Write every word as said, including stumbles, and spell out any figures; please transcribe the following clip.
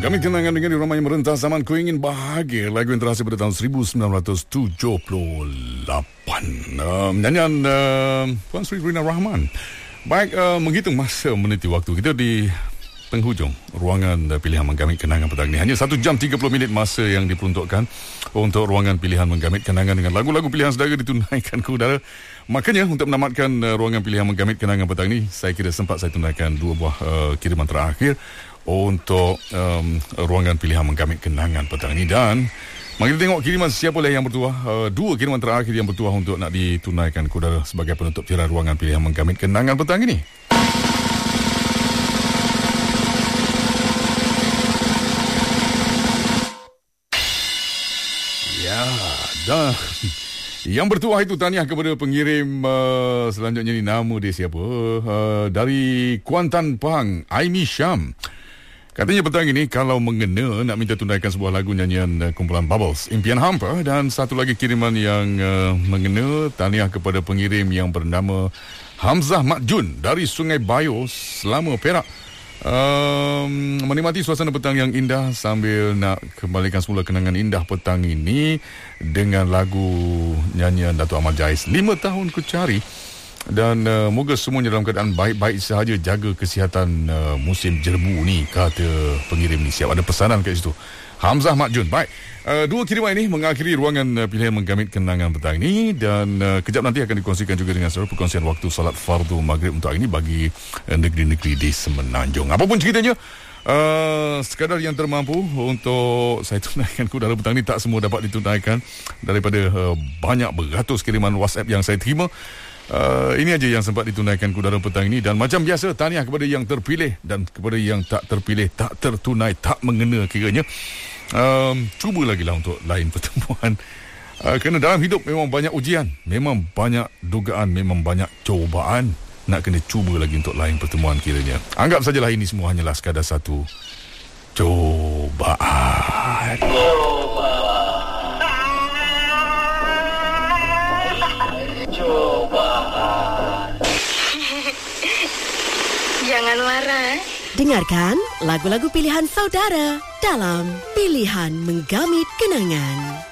Kami kenangan dengan irama yang merentas zaman Ku Ingin Bahagia, lagu yang terhasil pada tahun seribu sembilan ratus tujuh puluh lapan. Uh, nyanyian uh, Puan Sri Rina Rahman. Baik, uh, menghitung masa meniti waktu kita di penghujung ruangan uh, pilihan menggamit kenangan petang ini. Hanya satu jam tiga puluh minit masa yang diperuntukkan untuk ruangan pilihan menggamit kenangan dengan lagu-lagu pilihan saudara ditunaikan ke udara. Makanya untuk menamatkan uh, ruangan pilihan menggamit kenangan petang ini, saya kira sempat saya tunaikan dua buah uh, kiriman terakhir untuk um, ruangan pilihan menggamit kenangan petang ini. Dan mari kita tengok kiriman siapa lah yang bertuah. uh, Dua kiriman terakhir yang bertuah untuk nak ditunaikan ke udara sebagai penutup tirai ruangan pilihan menggamit kenangan petang ini. Ya, dah. Yang bertuah itu tahniah kepada pengirim uh, selanjutnya ni, nama dia siapa? Uh, dari Kuantan Pahang, Aimi Syam. Katanya petang ini kalau mengena nak minta tunaikan sebuah lagu nyanyian uh, kumpulan Bubbles, Impian Hampa. Dan satu lagi kiriman yang uh, mengena, tahniah kepada pengirim yang bernama Hamzah Mat Jun dari Sungai Bayo, Selama, Perak. Um, menikmati suasana petang yang indah sambil nak kembalikan semula kenangan indah petang ini dengan lagu nyanyian Datuk Ahmad Jais, Lima Tahun Ku Cari. Dan uh, moga semuanya dalam keadaan baik-baik sahaja, jaga kesihatan uh, musim jerbu ni, kata pengirim ni. Siap ada pesanan kat situ, Hamzah Mat Jun. Baik, uh, dua kiriman ini mengakhiri ruangan uh, pilihan menggamit kenangan petang ini. Dan uh, kejap nanti akan dikongsikan juga dengan saudara perkongsian waktu salat fardu maghrib untuk hari ini bagi uh, negeri-negeri di Semenanjung. Apapun ceritanya, uh, sekadar yang termampu untuk saya tunaikan ke udara petang ini. Tak semua dapat ditunaikan daripada uh, banyak beratus kiriman WhatsApp yang saya terima. Uh, ini aja yang sempat ditunaikan ke udara petang ini. Dan macam biasa, tahniah kepada yang terpilih dan kepada yang tak terpilih, tak tertunai, tak mengena kiranya. Um, cuba lagi lah untuk lain pertemuan. Uh, kerana dalam hidup memang banyak ujian, memang banyak dugaan, memang banyak cubaan. Nak kena cuba lagi untuk lain pertemuan kiranya. Anggap sajalah ini semua hanyalah sekadar satu cubaan. Jangan marah. Dengarkan lagu-lagu pilihan saudara dalam Pilihan Menggamit Kenangan.